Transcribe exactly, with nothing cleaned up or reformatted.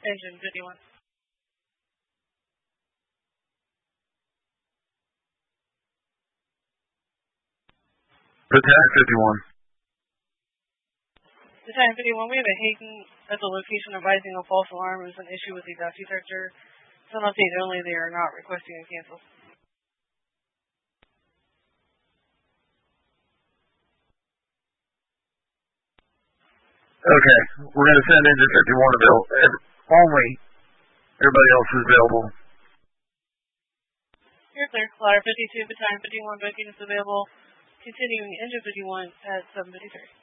Engine fifty-one. Battalion fifty-one. Battalion fifty-one, we have a Hayden at the location advising a false alarm. There's an issue with the Dacia sector. It's an update only. They are not requesting a cancel. Okay, we're going to send Engine fifty-one available. Only everybody else is available. You're clear. Flyer fifty-two, Battalion fifty-one, booking is available. Continuing Engine fifty-one at seven fifty-three.